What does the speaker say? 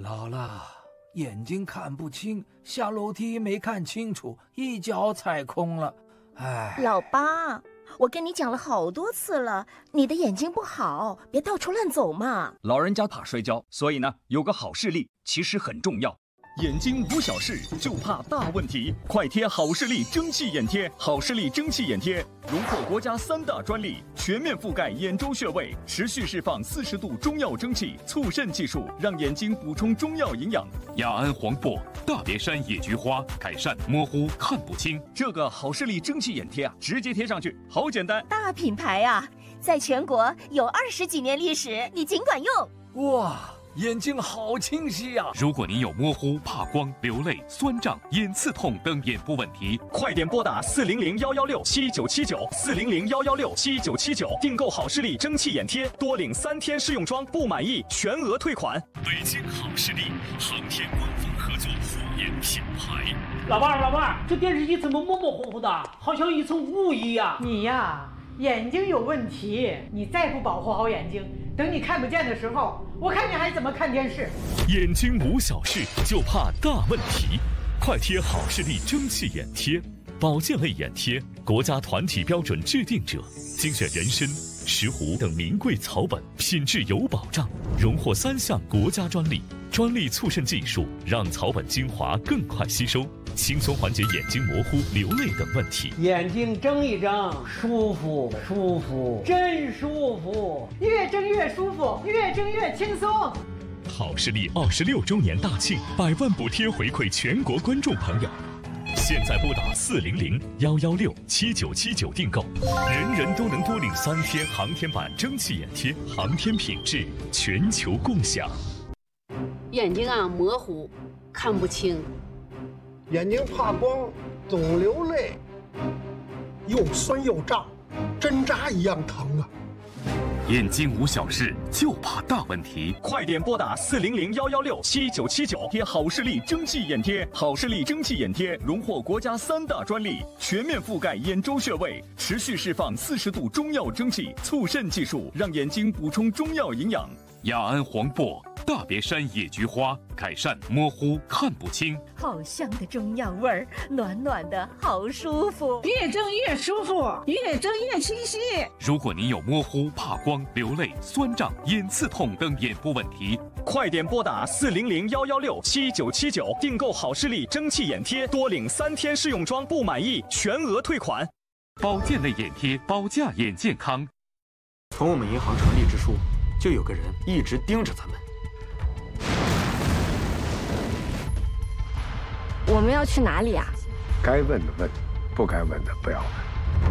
姥姥，眼睛看不清，下楼梯没看清楚，一脚踩空了。哎， 老八，我跟你讲了好多次了，你的眼睛不好，别到处乱走嘛。 老人家怕摔跤，所以呢，有个好视力其实很重要。眼睛无小事，就怕大问题。快贴好视力蒸汽眼贴，好视力蒸汽眼贴荣获国家3大专利，全面覆盖眼周穴位，持续释放40度中药蒸汽，促肾技术，让眼睛补充中药营养。 雅安黄柏、大别山野菊花，改善模糊看不清。 这个好视力蒸汽眼贴啊，直接贴上去，好简单。 大品牌啊，在全国有20几年历史，你尽管用。 哇，眼睛好清晰呀！ 如果您有模糊、怕光、流泪、酸胀、眼刺痛等眼部问题， 快点拨打400-116-7979，400-116-7979，订购好视力蒸汽眼贴，多领3天试用装，不满意全额退款。 北京好视力，航天官方合作护眼品牌。 老伴，这电视机怎么模模糊糊的，好像一层雾一样？ 你呀，眼睛有问题，你再不保护好眼睛，等你看不见的时候，我看你还怎么看电视？ 眼睛无小事，就怕大问题。快贴好视力蒸汽眼贴，保健类眼贴，国家团体标准制定者，精选人参、石斛等名贵草本，品质有保障，荣获3项国家专利。专利促渗技术让草本精华更快吸收，轻松缓解眼睛模糊、流泪等问题。 眼睛睁一睁，舒服，真舒服， 越睁越舒服，越睁越轻松。 好视力26周年大庆，100万补贴回馈全国观众朋友。现在拨打400-116-7979订购，人人都能多领3天航天版蒸汽眼贴，航天品质全球共享。 眼睛啊模糊，看不清； 眼睛怕光，总流泪，又酸又胀，针扎一样疼啊！ 眼睛无小事，就怕大问题。 快点拨打400-116-7979，贴好视力蒸汽眼贴。好视力蒸汽眼贴荣获国家3大专利，全面覆盖眼周穴位，持续释放40度中药蒸汽，促肾技术，让眼睛补充中药营养。 雅安黄柏、大别山野菊花，改善模糊看不清。 好香的中药味儿，暖暖的，好舒服。 越睁越舒服，越睁越清晰。 如果您有模糊、怕光、流泪、酸胀、眼刺痛等眼部问题， 快点拨打400-116-7979，订购好视力蒸汽眼贴，多领3天试用装，不满意全额退款。 保健类眼贴，保驾眼健康。 从我们银行成立之初，就有个人一直盯着咱们。 我们要去哪里啊？ 该问的问，不该问的不要问。